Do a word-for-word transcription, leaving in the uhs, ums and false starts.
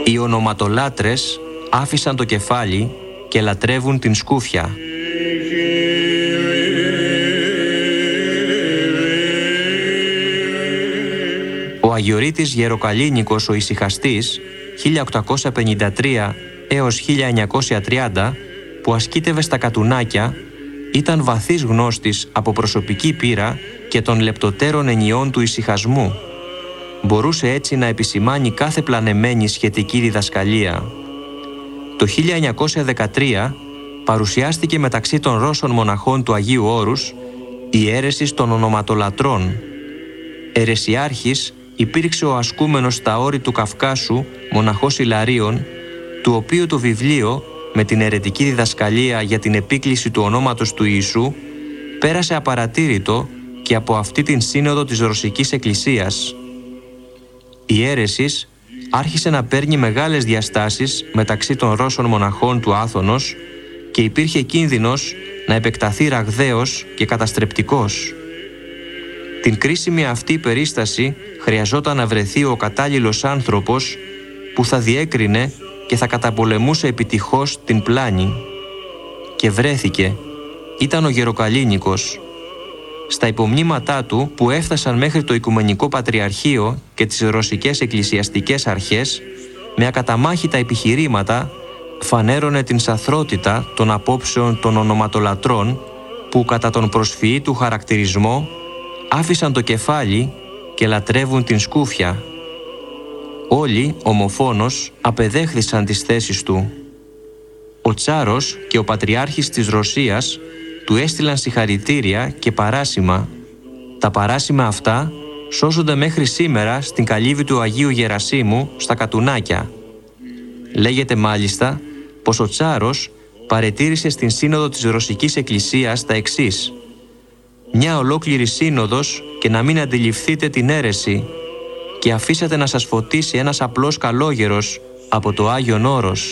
Οι ονοματολάτρες άφησαν το κεφάλι και λατρεύουν την σκούφια. Ο Αγιορείτης Γεροκαλίνικος ο Ησυχαστής χίλια οκτακόσια πενήντα τρία έως χίλια εννιακόσια τριάντα, που ασκήτευε στα Κατουνάκια, ήταν βαθύς γνώστης από προσωπική πείρα και των λεπτοτέρων ενιών του ησυχασμού. Μπορούσε έτσι να επισημάνει κάθε πλανεμένη σχετική διδασκαλία. Το χίλια εννιακόσια δεκατρία παρουσιάστηκε μεταξύ των Ρώσων μοναχών του Αγίου Όρους η αίρεση των ονοματολατρών. Αιρεσιάρχης υπήρξε ο ασκούμενος στα όρη του Καυκάσου μοναχός Ιλαρίων, του οποίου το βιβλίο με την αιρετική διδασκαλία για την επίκληση του ονόματος του Ιησού πέρασε απαρατήρητο και από αυτή την σύνοδο της Ρωσικής Εκκλησίας. Η αίρεσης άρχισε να παίρνει μεγάλες διαστάσεις μεταξύ των Ρώσων μοναχών του Άθωνος και υπήρχε κίνδυνος να επεκταθεί ραγδαίος και καταστρεπτικός. Την κρίσιμη αυτή περίσταση χρειαζόταν να βρεθεί ο κατάλληλος άνθρωπος που θα διέκρινε και θα καταπολεμούσε επιτυχώς την πλάνη. Και βρέθηκε. Ήταν ο Γεροκαλίνικος. Στα υπομνήματά του, που έφτασαν μέχρι το Οικουμενικό Πατριαρχείο και τις Ρωσικές Εκκλησιαστικές Αρχές, με ακαταμάχητα επιχειρήματα φανέρωνε την σαθρότητα των απόψεων των ονοματολατρών που κατά τον προσφυή του χαρακτηρισμό άφησαν το κεφάλι και λατρεύουν την σκούφια. Όλοι, ομοφόνος, απεδέχθησαν τις θέσεις του. Ο Τσάρος και ο Πατριάρχης της Ρωσίας του έστειλαν συγχαρητήρια και παράσημα. Τα παράσημα αυτά σώζονται μέχρι σήμερα στην καλύβη του Αγίου Γερασίμου στα Κατουνάκια. Λέγεται μάλιστα πως ο Τσάρος παρετήρησε στην σύνοδο της Ρωσικής Εκκλησίας τα εξής: «Μια ολόκληρη σύνοδος και να μην αντιληφθείτε την αίρεση και αφήσατε να σας φωτίσει ένας απλός καλόγερος από το Άγιον Όρος».